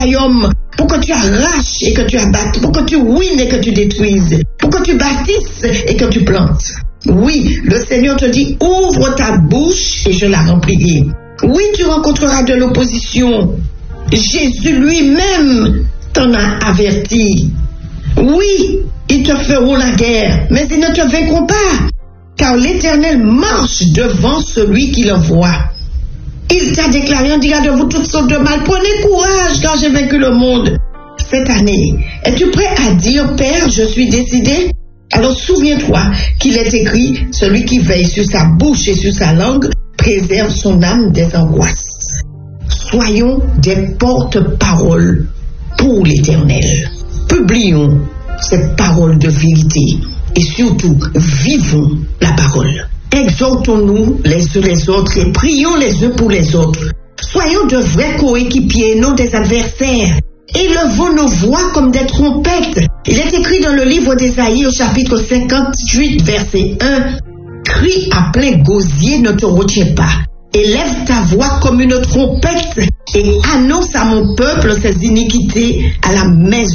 royaume, pour que tu arraches et que tu abattes, pour que tu ruines et que tu détruises, pour que tu bâtisses et que tu plantes. Oui, le Seigneur te dit, ouvre ta bouche et je la remplirai. Oui, tu rencontreras de l'opposition. Jésus lui-même t'en a averti. Oui, ils te feront la guerre, mais ils ne te vaincront pas, car l'Éternel marche devant celui qui l'envoie. Il t'a déclaré, on dira de vous toutes sortes de mal. Prenez courage, car j'ai vaincu le monde. Cette année, es-tu prêt à dire, Père, je suis décidé? Alors souviens-toi qu'il est écrit, celui qui veille sur sa bouche et sur sa langue préserve son âme des angoisses. Soyons des porte-paroles pour l'Éternel. Publions cette parole de vérité et surtout, vivons la parole. Exhortons-nous les uns les autres et prions les uns pour les autres. Soyons de vrais coéquipiers, non des adversaires. Élevons nos voix comme des trompettes. Il est écrit dans le livre d'Ésaïe au chapitre 58, verset 1. Crie à plein gosier, ne te retiens pas. Élève ta voix comme une trompette et annonce à mon peuple ses iniquités à la maison.